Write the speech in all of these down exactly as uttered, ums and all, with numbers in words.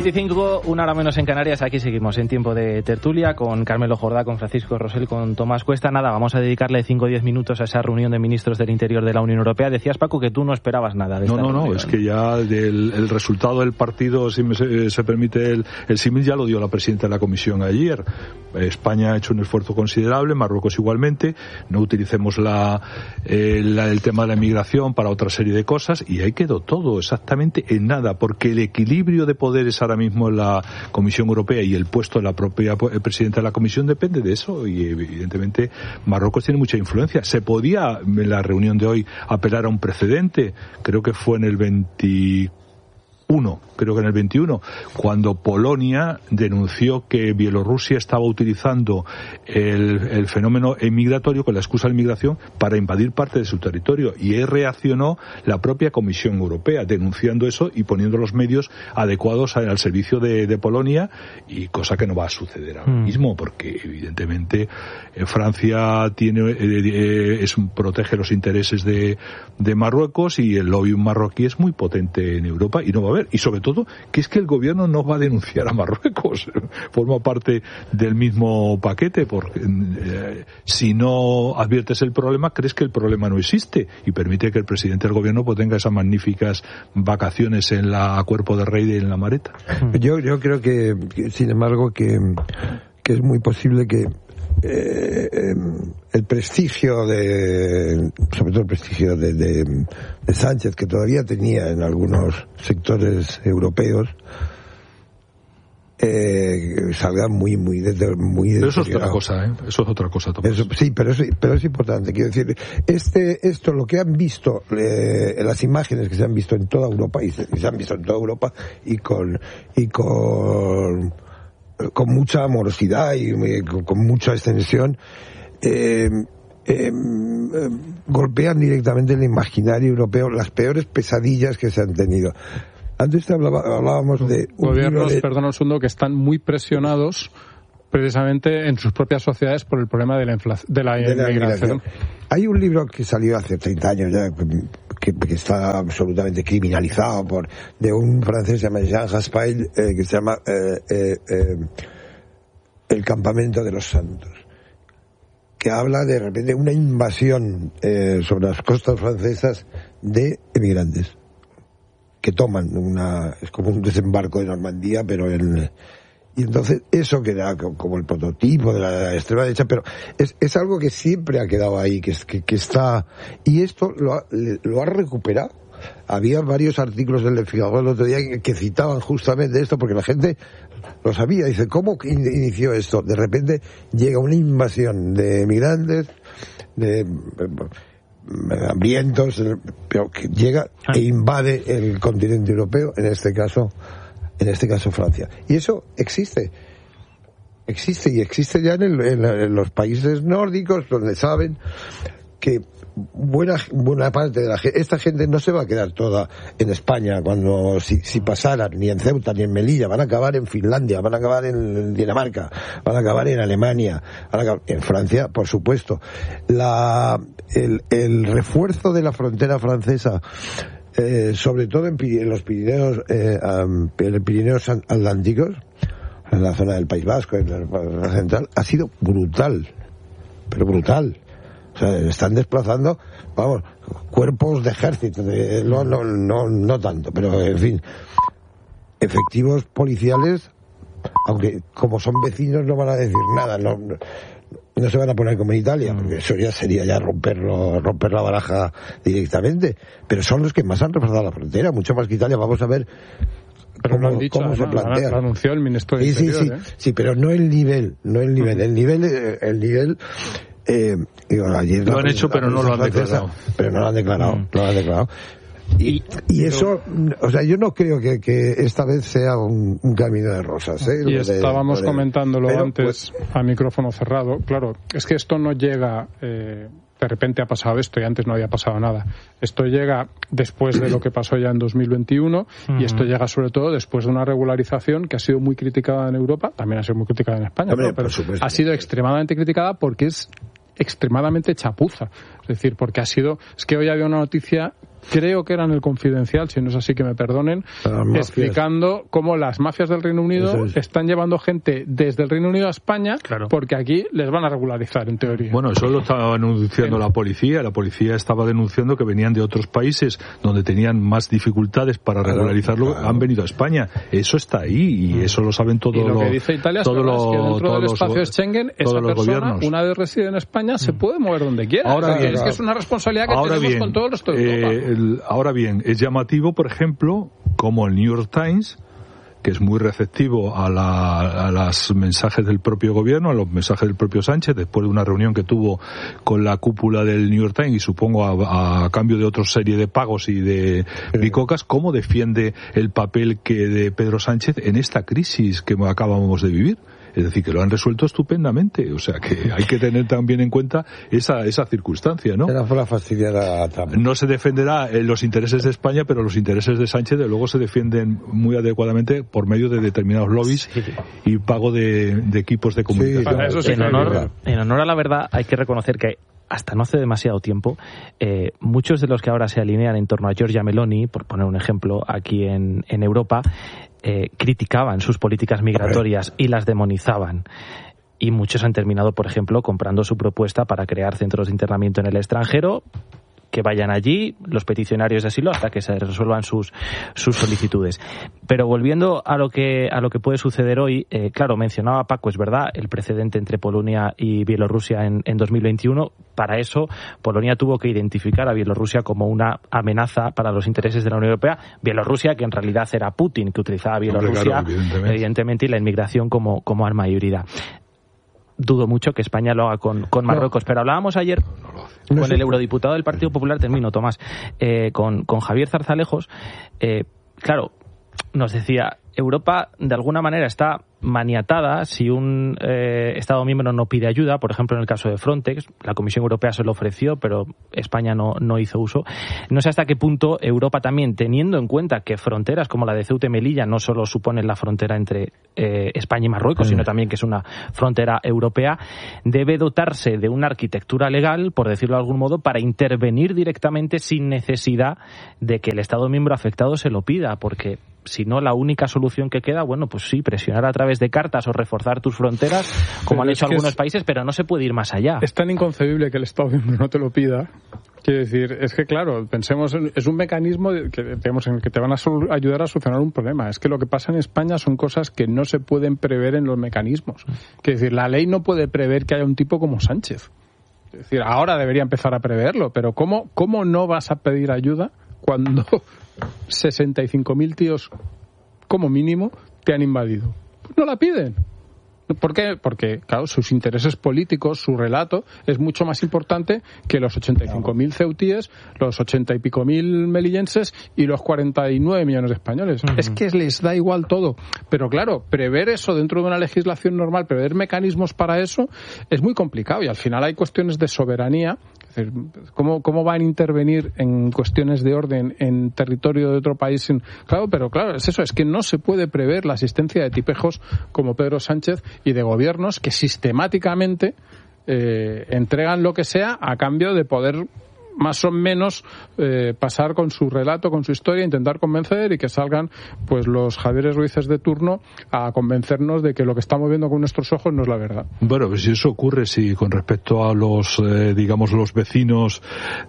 veinticinco, una hora menos en Canarias. Aquí seguimos en tiempo de tertulia con Carmelo Jordá, con Francisco Rosell, con Tomás Cuesta. Nada, vamos a dedicarle cinco o diez minutos a esa reunión de ministros del Interior de la Unión Europea. Decías, Paco, que tú no esperabas nada de esta No, no, reunión. no, es que ya del, el resultado del partido, si me, se, se permite el, el símil, ya lo dio la presidenta de la Comisión ayer. España ha hecho un esfuerzo considerable, Marruecos igualmente. No utilicemos la, eh, la, el tema de la inmigración para otra serie de cosas, y ahí quedó todo exactamente en nada, porque el equilibrio de poderes ahora mismo en la Comisión Europea y el puesto de la propia presidenta de la Comisión depende de eso, y evidentemente Marruecos tiene mucha influencia. Se podía en la reunión de hoy apelar a un precedente, creo que fue en el veintiuno, creo que en el veintiuno, cuando Polonia denunció que Bielorrusia estaba utilizando el, el fenómeno migratorio con la excusa de la inmigración para invadir parte de su territorio, y ahí reaccionó la propia Comisión Europea denunciando eso y poniendo los medios adecuados al, al servicio de, de Polonia, y cosa que no va a suceder ahora mismo, porque evidentemente eh, Francia tiene eh, eh, es, protege los intereses de, de Marruecos, y el lobby marroquí es muy potente en Europa y no va a haber, y sobre todo que es que el gobierno no va a denunciar a Marruecos, forma parte del mismo paquete, porque eh, si no adviertes el problema, crees que el problema no existe, y permite que el presidente del gobierno pues tenga esas magníficas vacaciones en la Cuerpo de Rey y en la Mareta. Yo, yo creo que, sin embargo, que, que es muy posible que Eh, eh, el prestigio de, sobre todo el prestigio de, de, de Sánchez, que todavía tenía en algunos sectores europeos, eh, salga muy muy desde muy pero eso es otra cosa, ¿eh? Eso es otra cosa, Tomás. Eso, sí, pero es, pero es importante, quiero decir, este esto lo que han visto, eh, las imágenes que se han visto en toda Europa, y se, y se han visto en toda Europa y con y con con mucha amorosidad y con, con mucha extensión, eh, eh, eh, golpean directamente el imaginario europeo las peores pesadillas que se han tenido. Antes hablaba, hablábamos de un gobiernos, de... perdón un segundo, que están muy presionados precisamente en sus propias sociedades por el problema de la, infla... de la, de la inmigración. Hay un libro que salió hace treinta años ya, que, que está absolutamente criminalizado, por de un francés, se llama Jean Raspail, eh, que se llama eh, eh, eh, El campamento de los santos, que habla de repente una invasión eh, sobre las costas francesas de emigrantes que toman una, es como un desembarco de Normandía, pero en... Y entonces eso queda como el prototipo de la extrema derecha, pero es, es algo que siempre ha quedado ahí, que, que, que está... Y esto lo ha, lo ha recuperado. Había varios artículos del Le Figaro el otro día que, que citaban justamente esto, porque la gente lo sabía. Dice, ¿cómo inició esto? De repente llega una invasión de migrantes, de hambrientos, pero que llega e invade el continente europeo, en este caso... en este caso Francia. Y eso existe. Existe y existe ya en, el, en, la, en los países nórdicos, donde saben que buena buena parte de la gente, esta gente no se va a quedar toda en España cuando si, si pasaran, ni en Ceuta ni en Melilla, van a acabar en Finlandia, van a acabar en Dinamarca, van a acabar en Alemania, van a acabar en Francia, por supuesto. La el, el refuerzo de la frontera francesa, Eh, sobre todo en, en los Pirineos, eh, um, en los Pirineos Atlánticos, en la zona del País Vasco, en la, en la central, ha sido brutal, pero brutal. O sea, están desplazando, vamos, cuerpos de ejército, de, no, no, no, no tanto, pero en fin, efectivos policiales, aunque como son vecinos no van a decir nada, no, no no se van a poner como en Italia, porque eso ya sería ya romperlo, romper la baraja directamente, pero son los que más han reforzado la frontera, mucho más que Italia. Vamos a ver pero cómo, lo dicho, cómo se plantea. Lo anunció el ministro de sí, Interior, sí, sí, ¿eh? sí, pero no el nivel, no el nivel, el nivel, el nivel eh, digo, ayer lo han hecho, pero no lo han declarado. Pero no lo han declarado, mm. no lo han declarado. Y, y eso, o sea, yo no creo que, que esta vez sea un, un camino de rosas, ¿eh? Y de, estábamos de, comentándolo pero, antes, pues, a micrófono cerrado. Claro, es que esto no llega, eh, de repente ha pasado esto y antes no había pasado nada. Esto llega después de lo que pasó ya en dos mil veintiuno uh-huh. y esto llega sobre todo después de una regularización que ha sido muy criticada en Europa, también ha sido muy criticada en España, Hombre, ¿no? Pero supuesto, ha sido extremadamente criticada porque es extremadamente chapuza. Es decir, porque ha sido... Es que hoy había una noticia creo que era en el Confidencial, si no es así que me perdonen, explicando cómo las mafias del Reino Unido es. están llevando gente desde el Reino Unido a España, claro, porque aquí les van a regularizar, en teoría. Bueno, eso lo estaba denunciando sí. la policía. La policía estaba denunciando que venían de otros países donde tenían más dificultades para claro, regularizarlo, claro. han venido a España. Eso está ahí y eso lo saben todos los Y lo que dice Italia es, todo es que dentro del espacio Schengen, esa persona, gobiernos. una vez reside en España, se puede mover donde quiera. Ahora o sea, bien, es que es una responsabilidad que ahora tenemos bien, con todo el resto de Europa. Eh, el, ahora bien, es llamativo, por ejemplo, como el New York Times, que es muy receptivo a, la, a los mensajes del propio gobierno, a los mensajes del propio Sánchez, después de una reunión que tuvo con la cúpula del New York Times, y supongo a, a cambio de otra serie de pagos y de bicocas, cómo defiende el papel que de Pedro Sánchez en esta crisis que acabamos de vivir. Es decir, que lo han resuelto estupendamente. O sea, que hay que tener también en cuenta esa esa circunstancia, ¿no? Era por la fastidiada Trump. No se defenderá en los intereses de España, pero los intereses de Sánchez, de luego, se defienden muy adecuadamente por medio de determinados lobbies sí. y pago de, de equipos de comunicación. Sí, eso sí, en, honor, en honor a la verdad, hay que reconocer que hasta no hace demasiado tiempo, eh, muchos de los que ahora se alinean en torno a Giorgia Meloni, por poner un ejemplo, aquí en, en Europa, eh, criticaban sus políticas migratorias y las demonizaban. Y muchos han terminado, por ejemplo, comprando su propuesta para crear centros de internamiento en el extranjero, que vayan allí los peticionarios de asilo hasta que se resuelvan sus sus solicitudes. Pero volviendo a lo que a lo que puede suceder hoy, eh, claro, mencionaba Paco, es verdad, el precedente entre Polonia y Bielorrusia en, en dos mil veintiuno. Para eso, Polonia tuvo que identificar a Bielorrusia como una amenaza para los intereses de la Unión Europea. Bielorrusia, que en realidad era Putin, que utilizaba a Bielorrusia, claro, evidentemente. evidentemente, y la inmigración como, como arma híbrida. Dudo mucho que España lo haga con, con Marruecos, no. pero hablábamos ayer no con el eurodiputado del Partido Popular, termino, Tomás, eh, con, con Javier Zarzalejos. Eh, claro, nos decía, Europa de alguna manera está maniatada si un eh, Estado miembro no pide ayuda. Por ejemplo, en el caso de Frontex, la Comisión Europea se lo ofreció, pero España no, no hizo uso. No sé hasta qué punto Europa también, teniendo en cuenta que fronteras como la de Ceuta y Melilla no solo suponen la frontera entre eh, España y Marruecos, mm. sino también que es una frontera europea, debe dotarse de una arquitectura legal, por decirlo de algún modo, para intervenir directamente sin necesidad de que el Estado miembro afectado se lo pida, porque si no, la única solución que queda, bueno, pues sí, presionar a través de cartas o reforzar tus fronteras, como pero han hecho algunos es, países, pero no se puede ir más allá. Es tan inconcebible que el Estado miembro no te lo pida. Quiero decir, es que claro, pensemos, en, es un mecanismo que, digamos, en el que te van a sol, ayudar a solucionar un problema. Es que lo que pasa en España son cosas que no se pueden prever en los mecanismos. Quiero decir, la ley no puede prever que haya un tipo como Sánchez. Es decir, ahora debería empezar a preverlo, pero ¿cómo, cómo no vas a pedir ayuda cuando sesenta y cinco mil tíos, como mínimo, te han invadido? Pues no la piden. ¿Por qué? Porque, claro, sus intereses políticos, su relato, es mucho más importante que los ochenta y cinco mil ceutíes, los ochenta y pico mil melillenses y los cuarenta y nueve millones de españoles. Uh-huh. Es que les da igual todo. Pero, claro, prever eso dentro de una legislación normal, prever mecanismos para eso, es muy complicado. Y al final hay cuestiones de soberanía. Es decir, ¿cómo, cómo van a intervenir en cuestiones de orden en territorio de otro país? Claro, pero claro, es eso, es que no se puede prever la asistencia de tipejos como Pedro Sánchez y de gobiernos que sistemáticamente eh, entregan lo que sea a cambio de poder más o menos eh, pasar con su relato, con su historia, intentar convencer y que salgan pues los Javieres Ruíces de turno a convencernos de que lo que estamos viendo con nuestros ojos no es la verdad. Bueno, pues si eso ocurre, si con respecto a los, eh, digamos, los vecinos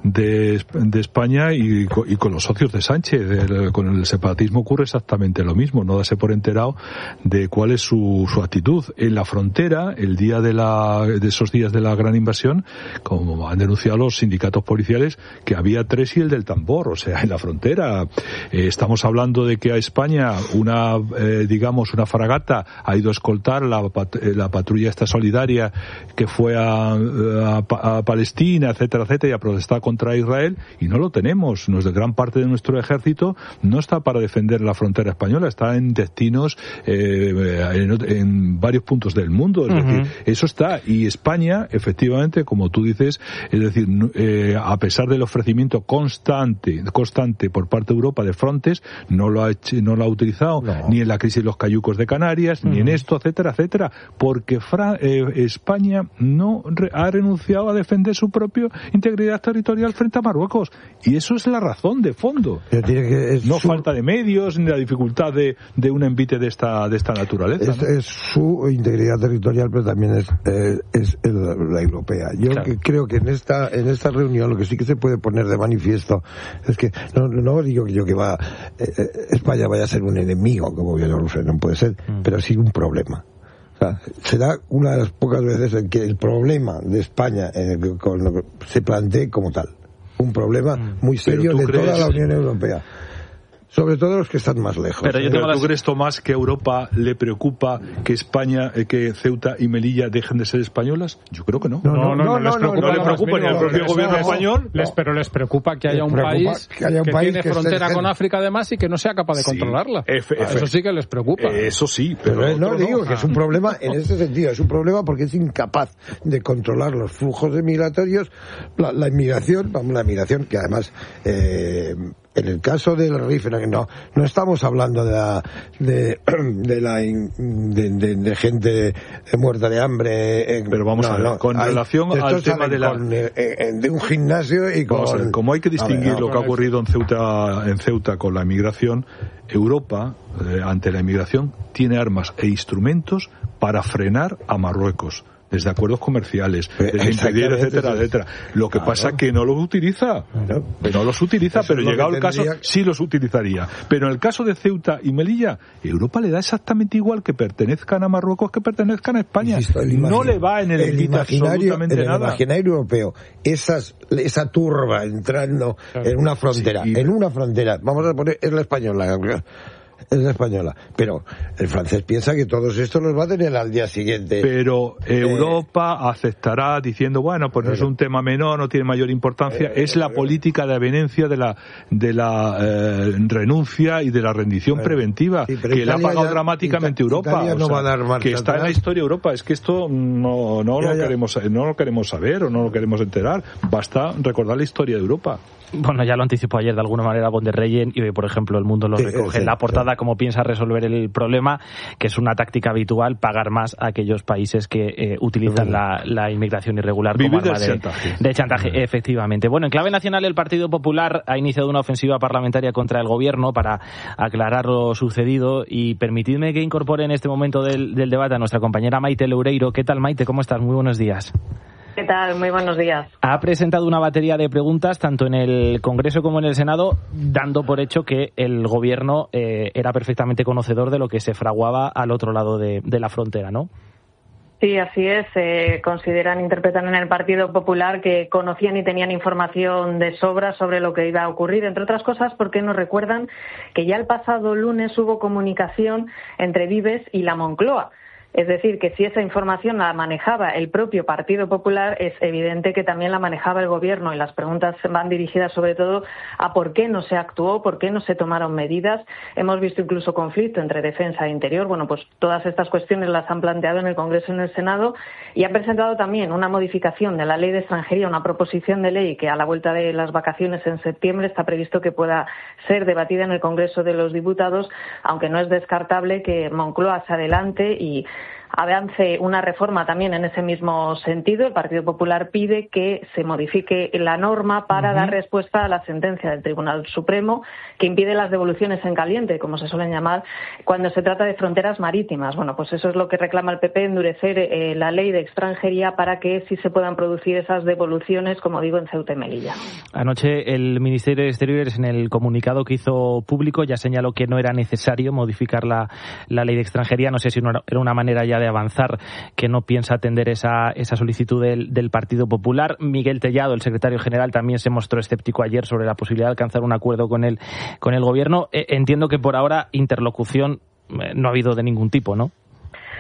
de, de España y, y con los socios de Sánchez, el, con el separatismo ocurre exactamente lo mismo, no darse por enterado de cuál es su, su actitud. En la frontera, el día de, la, de esos días de la gran invasión, como han denunciado los sindicatos policiales, que había tres y el del tambor, o sea, en la frontera. Eh, estamos hablando de que a España una, eh, digamos, una fragata ha ido a escoltar la, pat- la patrulla esta solidaria que fue a, a, a Palestina, etcétera, etcétera, y a protestar contra Israel, y no lo tenemos. Nuestra, gran parte de nuestro ejército no está para defender la frontera española, está en destinos eh, en, en varios puntos del mundo, es uh-huh. decir, eso está, y España, efectivamente, como tú dices, es decir, eh, a pesar pesar del ofrecimiento constante, constante por parte de Europa de Frontex, no lo ha hecho, no lo ha utilizado no. ni en la crisis de los cayucos de Canarias, mm. ni en esto, etcétera, etcétera, porque Fra- eh, España no re- ha renunciado a defender su propia integridad territorial frente a Marruecos, y eso es la razón de fondo. Tiene que, es no su... falta de medios ni la dificultad de, de un envite de esta de esta naturaleza. Es, ¿no? es su integridad territorial, pero también es, eh, es el, la europea. Yo claro. que, creo que en esta en esta reunión lo que sí que se puede poner de manifiesto es que no, no digo que yo que va eh, España vaya a ser un enemigo como Bielorrusia, no puede ser, mm. pero sí un problema. O sea, será una de las pocas veces en que el problema de España eh, con, se plantee como tal. Un problema muy serio de crees... toda la Unión Europea. Sobre todo los que están más lejos. Pero yo tengo ¿Tú las... crees, Tomás, que a Europa le preocupa que España, eh, que Ceuta y Melilla dejen de ser españolas? Yo creo que no. No, no, no, no, no, no les preocupa, no, no, no le preocupa ni al propio gobierno no, español. Les, pero les preocupa que haya un país que, haya un que país tiene que frontera esté... con África además y que no sea capaz de sí, controlarla. F, F, eso sí que les preocupa. Eh, eso sí, pero, pero no digo no. que es un problema en ese sentido. Es un problema porque es incapaz de controlar los flujos de migratorios, la, la inmigración, vamos, la inmigración que además eh, en el caso del Rif, no, no estamos hablando de la, de, de, la de, de, de gente muerta de hambre. Eh, Pero vamos no, a ver, no, con hay, relación al tema de la... Con, eh, de un gimnasio y con... Ver, como hay que distinguir ver, no, lo que ha ocurrido en Ceuta, en Ceuta con la inmigración, Europa, eh, ante la inmigración, tiene armas e instrumentos para frenar a Marruecos. Desde acuerdos comerciales, desde impedir, etcétera, etcétera. Lo que claro. pasa es que no los utiliza. Claro. No los utiliza, Eso pero llegado el caso, sí los utilizaría. Pero en el caso de Ceuta y Melilla, Europa le da exactamente igual que pertenezcan a Marruecos que pertenezcan a España. Insisto, no le va en el, el absolutamente en el nada. imaginario europeo, esas, esa turba entrando claro. en una frontera, sí, y... en una frontera, vamos a poner, es la española, es la española, pero el francés piensa que todos estos los va a tener al día siguiente. Pero Europa eh, aceptará diciendo, bueno, pues no es un tema menor, no tiene mayor importancia, eh, es la eh, política de avenencia de la de la eh, renuncia y de la rendición eh, preventiva sí, que Italia le ha pagado ya, dramáticamente Ita- Europa, Italia no o sea, va a dar marcha que está atrás. En la historia de Europa. Es que esto no no ya, lo ya. queremos no lo queremos saber o no lo queremos enterar. Basta recordar la historia de Europa. Bueno, ya lo anticipó ayer de alguna manera von der Leyen y hoy, por ejemplo, El Mundo lo sí, recoge en sí, la portada sí. Como piensa resolver el problema, que es una táctica habitual pagar más a aquellos países que eh, utilizan sí. la, la inmigración irregular Vivir como arma de chantaje. de chantaje, sí. efectivamente. Bueno, en clave nacional el Partido Popular ha iniciado una ofensiva parlamentaria contra el gobierno para aclarar lo sucedido y permitidme que incorpore en este momento del, del debate a nuestra compañera Maite Loureiro. ¿Qué tal, Maite? ¿Cómo estás? Muy buenos días. ¿Qué tal? Muy buenos días. Ha presentado una batería de preguntas tanto en el Congreso como en el Senado, dando por hecho que el Gobierno eh, era perfectamente conocedor de lo que se fraguaba al otro lado de, de la frontera, ¿no? Sí, así es. Eh, consideran, interpretan en el Partido Popular que conocían y tenían información de sobra sobre lo que iba a ocurrir, entre otras cosas porque nos recuerdan que ya el pasado lunes hubo comunicación entre Vives y la Moncloa. Es decir, que si esa información la manejaba el propio Partido Popular, es evidente que también la manejaba el Gobierno, y las preguntas van dirigidas sobre todo a por qué no se actuó, por qué no se tomaron medidas. Hemos visto incluso conflicto entre defensa e interior. Bueno, pues todas estas cuestiones las han planteado en el Congreso y en el Senado, y han presentado también una modificación de la Ley de Extranjería, una proposición de ley que a la vuelta de las vacaciones en septiembre está previsto que pueda ser debatida en el Congreso de los Diputados, aunque no es descartable que Moncloa se adelante y avance una reforma también en ese mismo sentido. El Partido Popular pide que se modifique la norma para uh-huh. dar respuesta a la sentencia del Tribunal Supremo que impide las devoluciones en caliente, como se suelen llamar, cuando se trata de fronteras marítimas. Bueno, pues eso es lo que reclama el P P, endurecer eh, la ley de extranjería para que sí se puedan producir esas devoluciones, como digo, en Ceuta y Melilla. Anoche el Ministerio de Exteriores, en el comunicado que hizo público, ya señaló que no era necesario modificar la, la ley de extranjería. No sé si era una manera ya de avanzar, que no piensa atender esa, esa solicitud del, del Partido Popular. Miguel Tellado, el secretario general, también se mostró escéptico ayer sobre la posibilidad de alcanzar un acuerdo con el, con el Gobierno. Eh, entiendo que por ahora interlocución eh, no ha habido de ningún tipo, ¿no?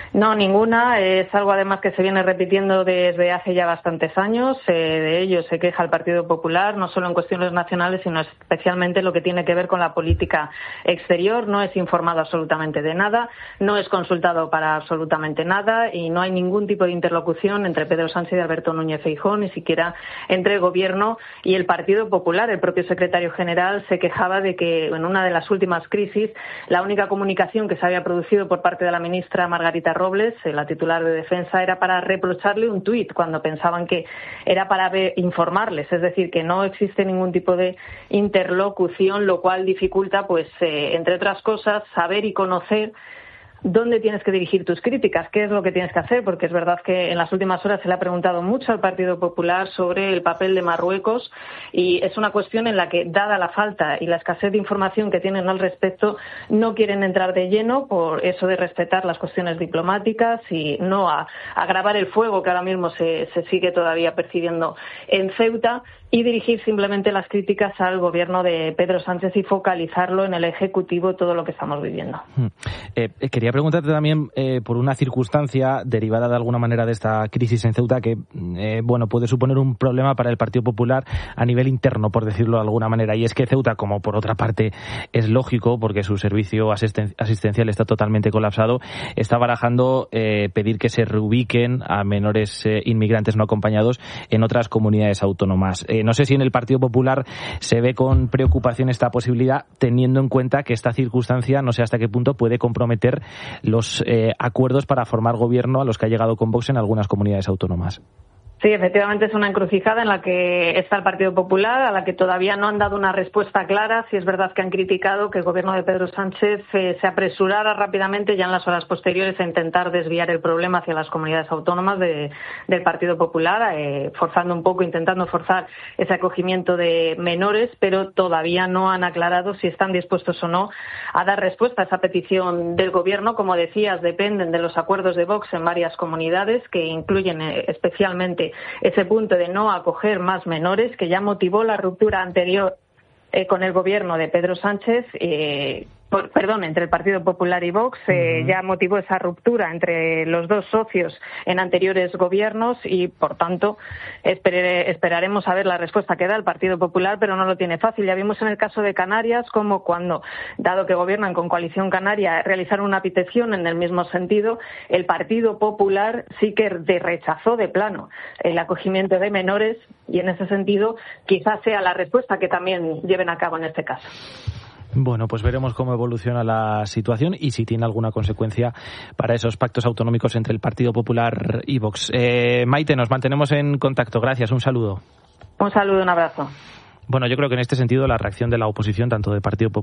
No, ninguna. Es algo además que se viene repitiendo desde hace ya bastantes años. Eh, de ello se queja el Partido Popular, no solo en cuestiones nacionales, sino especialmente lo que tiene que ver con la política exterior. No es informado absolutamente de nada, no es consultado para absolutamente nada y no hay ningún tipo de interlocución entre Pedro Sánchez y Alberto Núñez Feijóo, ni siquiera entre el Gobierno y el Partido Popular. El propio secretario general se quejaba de que en una de las últimas crisis la única comunicación que se había producido por parte de la ministra Margarita Robles, la titular de Defensa, era para reprocharle un tuit cuando pensaban que era para ver, informarles, es decir, que no existe ningún tipo de interlocución, lo cual dificulta, pues, eh, entre otras cosas, saber y conocer dónde tienes que dirigir tus críticas, qué es lo que tienes que hacer, porque es verdad que en las últimas horas se le ha preguntado mucho al Partido Popular sobre el papel de Marruecos y es una cuestión en la que, dada la falta y la escasez de información que tienen al respecto, no quieren entrar de lleno por eso de respetar las cuestiones diplomáticas y no a agravar el fuego que ahora mismo se, se sigue todavía percibiendo en Ceuta y dirigir simplemente las críticas al gobierno de Pedro Sánchez y focalizarlo en el Ejecutivo todo lo que estamos viviendo. Eh, quería preguntarte también eh, por una circunstancia derivada de alguna manera de esta crisis en Ceuta que eh, bueno puede suponer un problema para el Partido Popular a nivel interno, por decirlo de alguna manera, y es que Ceuta, como por otra parte es lógico porque su servicio asisten- asistencial está totalmente colapsado, está barajando eh, pedir que se reubiquen a menores eh, inmigrantes no acompañados en otras comunidades autónomas. Eh, no sé si en el Partido Popular se ve con preocupación esta posibilidad, teniendo en cuenta que esta circunstancia no sé hasta qué punto puede comprometer los eh, acuerdos para formar gobierno a los que ha llegado con Vox en algunas comunidades autónomas. Sí, efectivamente es una encrucijada en la que está el Partido Popular, a la que todavía no han dado una respuesta clara. Sí es verdad que han criticado que el gobierno de Pedro Sánchez eh, se apresurara rápidamente ya en las horas posteriores a intentar desviar el problema hacia las comunidades autónomas de, del Partido Popular, eh, forzando un poco, intentando forzar ese acogimiento de menores, pero todavía no han aclarado si están dispuestos o no a dar respuesta a esa petición del gobierno. Como decías, dependen de los acuerdos de Vox en varias comunidades que incluyen eh, especialmente ese punto de no acoger más menores, que ya motivó la ruptura anterior eh, con el gobierno de Pedro Sánchez, eh, por, perdón, entre el Partido Popular y Vox, eh, uh-huh. ya motivó esa ruptura entre los dos socios en anteriores gobiernos y, por tanto, esperé, esperaremos a ver la respuesta que da el Partido Popular, pero no lo tiene fácil. Ya vimos en el caso de Canarias como cuando, dado que gobiernan con Coalición Canaria, realizaron una petición en el mismo sentido, el Partido Popular sí que de rechazó de plano el acogimiento de menores y, en ese sentido, quizás sea la respuesta que también lleven a cabo en este caso. Bueno, pues veremos cómo evoluciona la situación y si tiene alguna consecuencia para esos pactos autonómicos entre el Partido Popular y Vox. Eh, Maite, nos mantenemos en contacto. Gracias, un saludo. Un saludo, un abrazo. Bueno, yo creo que en este sentido la reacción de la oposición, tanto del Partido Popular